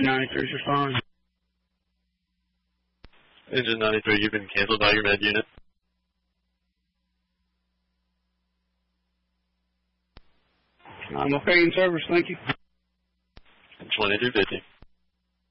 Engine 93 is responding. Engine 93, you've been canceled by your med unit. 'I'm okay in service, thank you. 2250.